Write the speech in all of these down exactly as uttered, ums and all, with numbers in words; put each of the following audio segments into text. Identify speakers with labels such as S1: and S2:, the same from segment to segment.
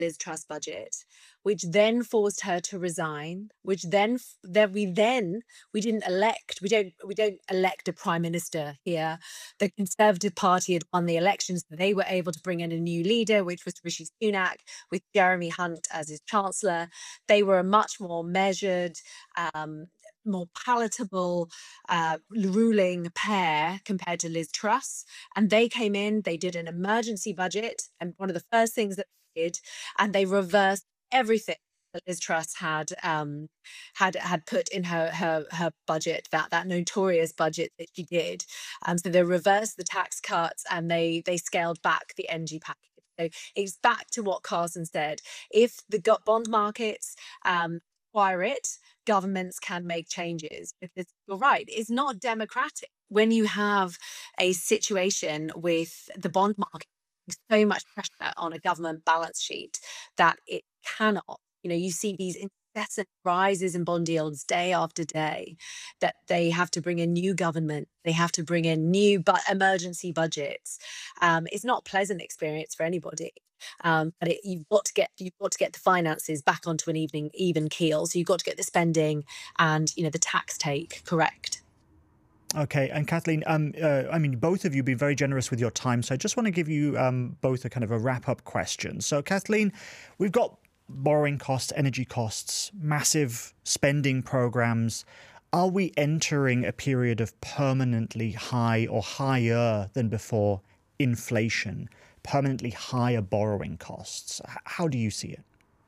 S1: Liz Truss budget, which then forced her to resign, which then that we then we didn't elect. We don't we don't elect a prime minister here. The Conservative Party had won the elections. They were able to bring in a new leader, which was Rishi Sunak, with Jeremy Hunt as his chancellor. They were a much more measured, um, more palatable uh, ruling pair compared to Liz Truss. And they came in, they did an emergency budget. And one of the first things that they did, and they reversed everything that Liz Truss had um, had had put in her her her budget, that that notorious budget that she did. Um, so they reversed the tax cuts and they they scaled back the energy package. So it's back to what Carson said. If the go- bond markets um, require it, governments can make changes. Because you're right, it's not democratic when you have a situation with the bond market so much pressure on a government balance sheet that it cannot, you know, you see these incessant rises in bond yields day after day, that they have to bring in new government, they have to bring in new but emergency budgets. Um, it's not a pleasant experience for anybody. Um, but it, you've got to get you've got to get the finances back onto an evening even keel. So you've got to get the spending and, you know, the tax take correct.
S2: Okay, and Kathleen, um, uh, I mean, both of you have been very generous with your time, so I just want to give you um, both a kind of a wrap-up question. So, Kathleen, we've got borrowing costs, energy costs, massive spending programs. Are we entering a period of permanently high or higher than before inflation, permanently higher borrowing costs? H- How do you see it?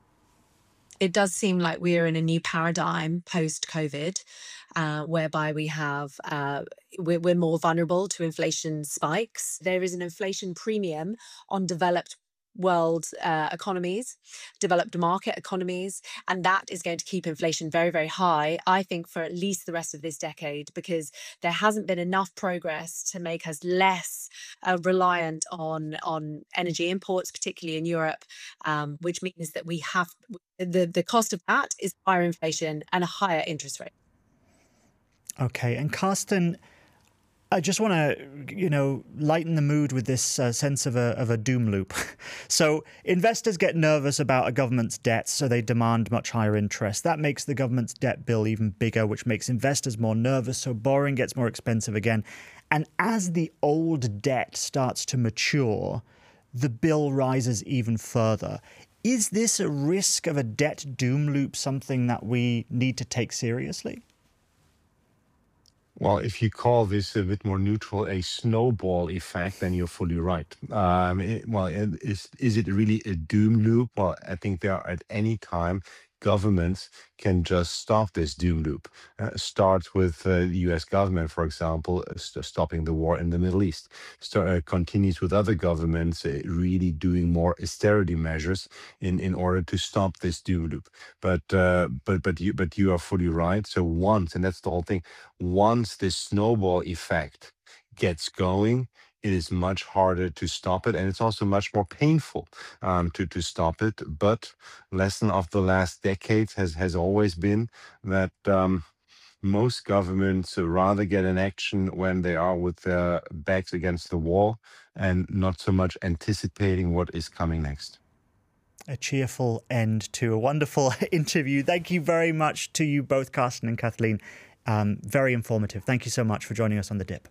S1: It does seem like we're in a new paradigm post-COVID, uh, whereby we have uh, we're, we're more vulnerable to inflation spikes. There is an inflation premium on developed world uh, economies, developed market economies, and that is going to keep inflation very, very high, I think, for at least the rest of this decade, because there hasn't been enough progress to make us less uh, reliant on on energy imports, particularly in Europe, um, which means that we have the the cost of that is higher inflation and a higher interest rate.
S2: Okay, and Carsten, I just want to, you know, lighten the mood with this uh, sense of a of a doom loop. So investors get nervous about a government's debt, so they demand much higher interest. That makes the government's debt bill even bigger, which makes investors more nervous, so borrowing gets more expensive again. And as the old debt starts to mature, the bill rises even further. Is this a risk of a debt doom loop something that we need to take seriously?
S3: Well, if you call this a bit more neutral, a snowball effect, then you're fully right. Um, it- well, it- is is it really a doom loop? Well, I think there are at any time governments can just stop this doom loop. Uh, start with uh, the U S government, for example, uh, st- stopping the war in the Middle East. Start, uh, continues with other governments uh, really doing more austerity measures in, in order to stop this doom loop. But uh, but but you but you are fully right. So once, and that's the whole thing, once this snowball effect gets going, it is much harder to stop it, and it's also much more painful um, to to stop it. But lesson of the last decades has has always been that um, most governments rather get an action when they are with their backs against the wall and not so much anticipating what is coming next.
S2: A cheerful end to a wonderful interview. Thank you very much to you both, Carsten and Kathleen. Um, very informative. Thank you so much for joining us on The Dip.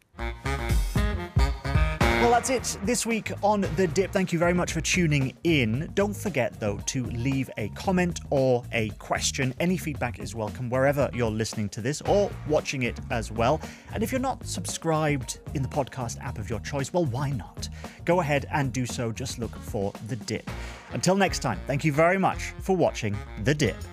S2: Well, that's it this week on The Dip. Thank you very much for tuning in. Don't forget, though, to leave a comment or a question. Any feedback is welcome wherever you're listening to this or watching it as well. And if you're not subscribed in the podcast app of your choice, well, why not? Go ahead and do so. Just look for The Dip. Until next time, thank you very much for watching The Dip.